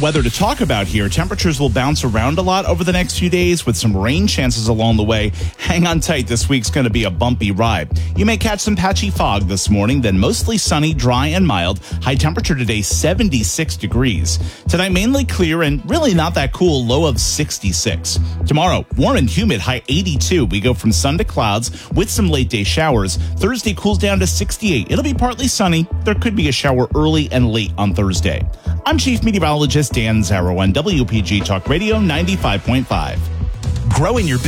weather to talk about here. Temperatures will bounce around a lot over the next few days with some rain chances along the way. Hang on tight. This week's going to be a bumpy ride. You may catch some patchy fog this morning, then mostly sunny, dry, and mild. High temperature today, 76 degrees. Tonight, mainly clear and really not that cool, low of 66. Tomorrow, warm and humid, high 82. We go from sun to clouds with some late day showers. Thursday cools down to 68. It'll be partly sunny. There could be a shower early and late on Thursday. I'm Chief Meteorologist Dan Zarrow on WPG Talk Radio 95.5. Growing your